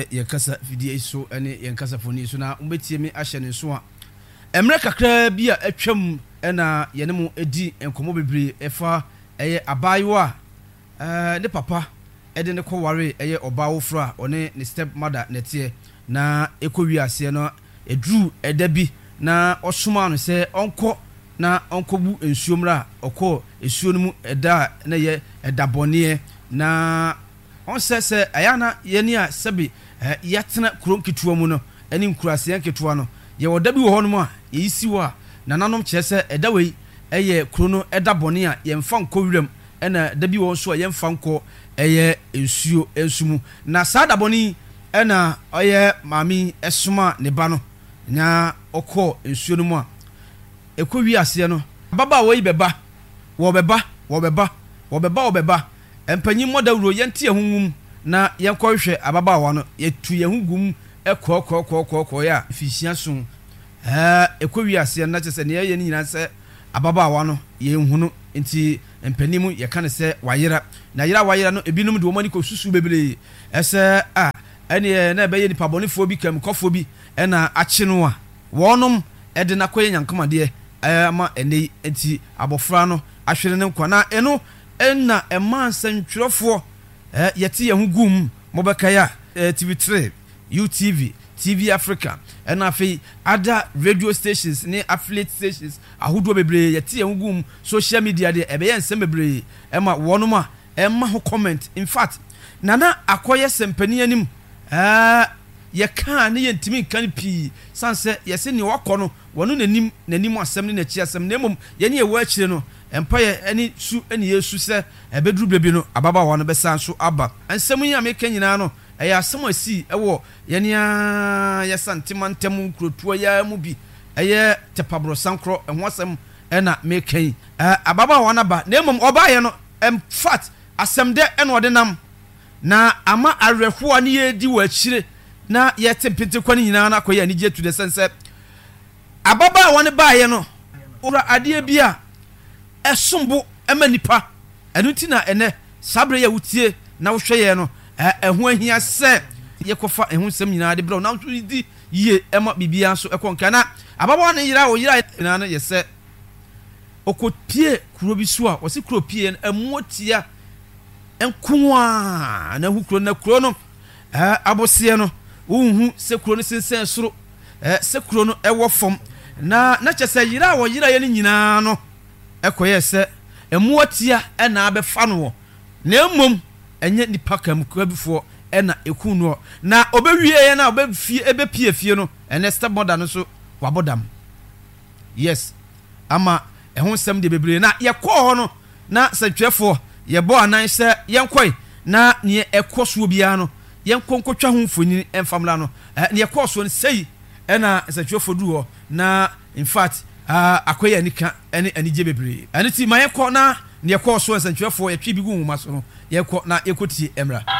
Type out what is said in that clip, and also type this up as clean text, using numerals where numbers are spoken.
yɛnkasa fidie so ne yɛnkasa foni so na umbetie me ahyɛ ne so a emre kakra bi a atwam na yɛne mu edi enkomo bebre efa ɛyɛ abayewa ne papa ɛde ne kɔware ɛyɛ ɔbaawo fra ɔne ne step mother nete na ekowi ase no edru ɛdabi na ɔsoma no sɛ ɔnkɔ na ɔnkɔbu ensuomra ɔkɔ esuo no mu ɛda na yɛ ɛdabɔne na ɔnsɛ ayana yɛni a sɛbi yɛtena kurom ketewa mu no ɛne nkurase ketewa no yɛwɔ dabi wɔ hɔ no mu a yɛyisi wɔ a nananom kyerɛ sɛ ɛda wei ɛyɛ kuro no ɛda bɔne a yɛmfa nkɔ wiram ɛna dabi wɔ so a yɛmfa nkɔ ɛyɛ ensuo ensumu na saa da bɔne ɛna ɔyɛ maami ɛsoma ne ba no nya ɔkɔ ensuo no mu a ɛkɔ wi aseɛ no baba wɔ yi bɛba empanyin modawuro yɛnte ehunwum na yɛnkɔhwɛ ababaawa no yɛtu yɛhugum ɛkɔ ya fihia so ɛkɔwi ase na kyerɛ sɛ ne yɛyɛ nyina sɛ ababaawa no yɛhunu nti empanyin yɛka ne sɛ wayera na wayera no ebinom de wɔmani kɔ susu bebree ɛsɛ ɛne na ɛbɛyɛ nipa bɔnefoɔ bi kam kɔfoɔ bi ɛna akye no a wɔnom ɛde na kɔyɛ nyankomadeɛ ama ɛnɛ nti abɔfra no ahwere ne nkwa na ɛno ɛna ɛma nsɛntwerɛfoɔ yɛte yɛn ho gum mobɛkaya TV3 UTV TV Africa ɛna afei other radio stations ne affiliate stations ahodoɔ bebree yɛte yɛn ho gum social media de ɛbɛyɛ nsɛm bebree ɛma wɔnom a ɛma ho comment in fact nana akɔyɛ sɛmpani anim yɛka ne yɛntimi nkan pii sanse yɛse ne wakɔ no wɔno nanim asɛm ne n'akyi asɛm na mmom yɛne yɛwɔ akyire no empire ani su ani yesu sɛ ɛbɛduru bebi no ababa wa no bɛsan so aba ansɛm yi a meka nyinaa no ɛyɛ asɛm asi ɛwɔ yɛne yɛsantema ntam nkrotua ya mu bi ɛyɛ tepabro sankro ɛho asɛm ɛna meka yi ababa wa no ba na mmom ɔbaayɛ no fact asɛm de ɛna ɔde nam na ama awerɛhoa ne yɛdi wɔ akyire na yɛte mpete kwa ne nyinaa na akɔyɛ anigye to the sense ababa wa no baayɛ no ora adeɛ bi a ɛsombo ɛma nipa ɛno nti na ɛnɛ sabre ya wutie na wohwɛ yɛ no ɛho ahia sɛ yɛkɔfa ɛho nsɛm nyinaa de brɛ na nso di yie ɛma bibia nso ɛkɔnka na ababa ne yira na no yɛsɛ okopie kuro bi so a wɔse kuro pie no ɛmotia ɛnkoa na hu kuro na kuro no abɔseɛ no wohu sɛ kuro no sensɛn soro sɛ kuro no ɛwɔ fam na kyɛ sɛ yira yɛ no nyinaa no ɛkɔyɛ sɛ ɛmoatia ɛna abɛfa no na mmom ɛnyɛ nipa kamkura bifoɔ ɛna ɛku no na obɛwie yɛ na ɛbɛpie fie no ɛnɛ step mother no so wabɔdam yes ama ɛho nsɛm de bebree na yɛkɔ hɔ no na sɛntwerɛfoɔ yɛbɔ anan sɛ yɛnkɔe na ne ɛkɔ so biara no yɛnkɔ nkɔtwa ho mfonyin ɛmfamla no ne yɛkɔ so no sei ɛna sɛntwerɛfoɔ du hɔ na in fact akoya nika ene anije bebree ane ti mayekɔ na ne yɛkɔ so nsɛntwerɛfoɔ yɛtwe bi gu nwoma so no yɛkɔ na yɛkɔtie emra